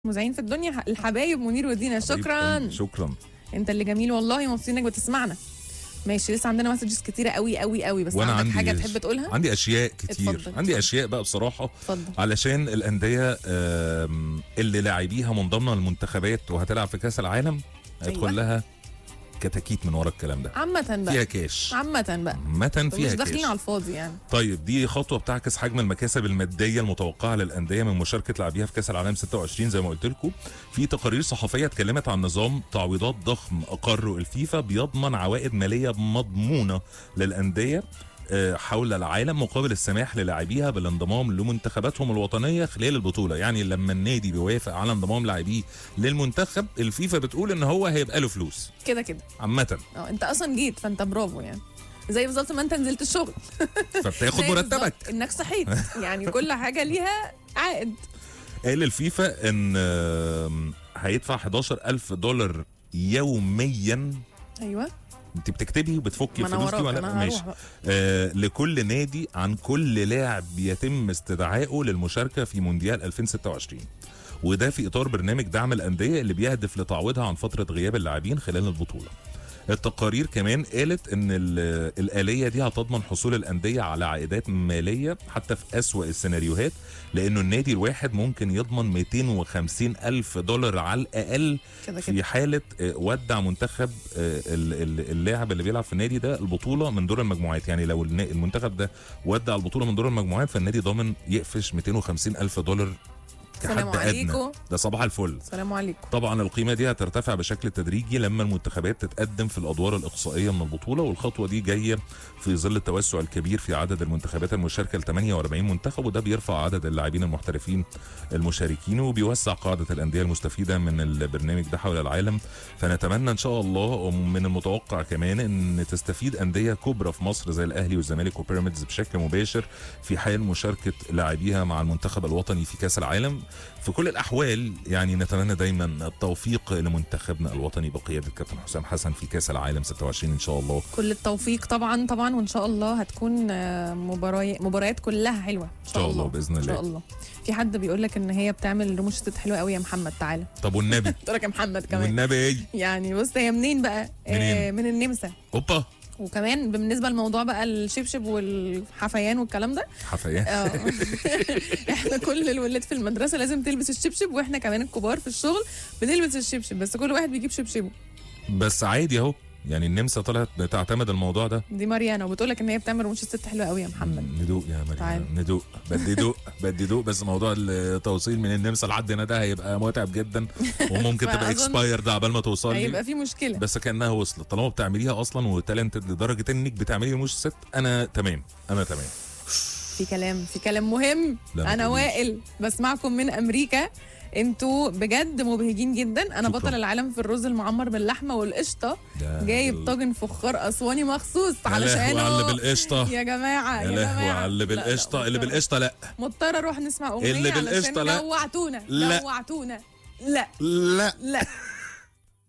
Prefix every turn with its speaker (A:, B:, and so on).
A: مذيعين في الدنيا الحبايب منير ودينا. شكرا
B: شكرا.
A: انت اللي جميل والله، مبسوطين انك بتسمعنا. ماشي، لسه عندنا مسجز كتيره قوي قوي قوي، بس
B: وانا
A: عندك
B: عندي
A: حاجه تحب تقولها؟
B: عندي اشياء كتير.
A: اتفضل.
B: عندي اشياء بقى بصراحه.
A: اتفضل.
B: علشان الانديه اللي لاعبيها منضمه للمنتخبات وهتلعب في كاس العالم هيدخل
A: أيوة.
B: لها كتاكيت من ورا الكلام ده.
A: عامه بقى
B: فيها كاش.
A: عامه بقى
B: عامة
A: مش
B: فيها
A: داخلين
B: كاش.
A: على الفاضي يعني.
B: طيب دي خطوه بتعكس حجم المكاسب الماديه المتوقعه للانديه من مشاركه لاعبيها في كاس العالم 26 زي ما قلت لكم. في تقارير صحفيه اتكلمت عن نظام تعويضات ضخم اقره الفيفا بيضمن عوائد ماليه مضمونه للانديه حول العالم مقابل السماح للاعبيها بالانضمام لمنتخباتهم الوطنيه خلال البطوله. يعني لما النادي بيوافق على انضمام لاعبيه للمنتخب، الفيفا بتقول ان هو هيبقى له فلوس
A: كده
B: عامه.
A: انت اصلا جيت، فانت برافو يعني، زي بالظبط ما انت نزلت الشغل
B: فبتاخد مرتبك
A: انك صحيت يعني كل حاجه ليها عائد.
B: قال الفيفا ان هيدفع $11,000 يوميا.
A: ايوه
B: انت بتكتبي وبتفكي
A: ما أنا
B: الفلوس دي
A: وراك،
B: ولا
A: أنا
B: ماشي؟
A: هروح بقى.
B: لكل نادي عن كل لاعب يتم استدعائه للمشاركه في مونديال 2026، وده في اطار برنامج دعم الانديه اللي بيهدف لتعويضها عن فتره غياب اللاعبين خلال البطوله. التقارير كمان قالت ان الآلية دي هتضمن حصول الأندية على عائدات مالية حتى في أسوأ السيناريوهات، لأنه النادي الواحد ممكن يضمن $250,000 على الأقل
A: كده
B: في حالة ودع منتخب اللاعب اللي بيلعب في النادي ده البطولة من دور المجموعات. يعني لو المنتخب ده ودع البطولة من دور المجموعات، فالنادي ضامن يقفش $250,000
A: سلام عليكم.
B: ده صباح الفل.
A: سلام عليكم.
B: طبعا القيمه دي هترتفع بشكل تدريجي لما المنتخبات تتقدم في الادوار الاقصائيه من البطوله، والخطوه دي جايه في ظل التوسع الكبير في عدد المنتخبات المشاركه ل 48 منتخب، وده بيرفع عدد اللاعبين المحترفين المشاركين وبيوسع قاعده الانديه المستفيده من البرنامج ده حول العالم. فنتمنى ان شاء الله، من المتوقع كمان ان تستفيد انديه كبرى في مصر زي الاهلي والزمالك وبيراميدز بشكل مباشر في حال مشاركه لاعبيها مع المنتخب الوطني في كاس العالم. في كل الأحوال يعني نتمنى دايما التوفيق لمنتخبنا الوطني بقيادة كابتن حسام حسن في كاس العالم 26 إن شاء الله.
A: كل التوفيق طبعا طبعا، وإن شاء الله هتكون مباريات كلها حلوة إن شاء الله
B: بإذن الله.
A: إن شاء الله. في حد بيقول لك إن هي بتعمل رموش ست حلوة قوي يا محمد، تعالى.
B: طب والنبي
A: قلت لك يا محمد كمان
B: والنبي
A: يعني بص، هي منين بقى؟
B: منين؟
A: من النمسا.
B: اوبا.
A: وكمان بالنسبه للموضوع بقى الشبشب والحفيان والكلام ده،
B: حفيان
A: احنا كل الولاد في المدرسه لازم تلبس الشبشب، واحنا كمان الكبار في الشغل بنلبس الشبشب، بس كل واحد بيجيب شبشبه. بس
B: عادي اهو، يعني النمسا طلعت تعتمد الموضوع ده.
A: دي مريانه وبتقول لك ان هي بتعمل رموش الست حلوه قوي يا محمد.
B: ندوق يا مريم، ندوق. بدي دوق بس موضوع التوصيل من النمسا لحد هنا ده هيبقى متعب جدا، وممكن تبقى اكسبايرد عبال ما توصل لي،
A: هيبقى في مشكله.
B: بس كانها وصلت طالما بتعمليها اصلا وتالنتد لدرجه انك بتعملي رموش ست. انا تمام.
A: في كلام مهم. انا وائل بسمعكم من امريكا، انتوا بجد مبهجين جدا. انا
B: شكرا.
A: بطل العالم في الرز المعمر باللحمه والقشطه، جايب طاجن فخار اسواني مخصوص علشانه.
B: اللي بالقشطه
A: يا جماعه
B: يا جماعه اللي بالقشطه. اللي بالقشطه لا،
A: مضطره اروح نسمع اغنيه
B: اللي بالقشطه لا.
A: جوعتونا.
B: لا
A: جوعتونا.
B: لا
A: لا